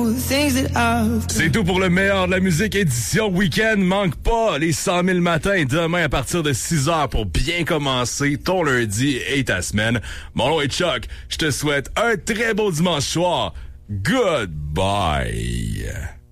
C'est tout pour le meilleur de la musique édition week-end. Manque pas les 100 000 matins demain à partir de 6 heures pour bien commencer ton lundi et ta semaine. Mon nom est Chuck. Je te souhaite un très beau dimanche soir. Goodbye.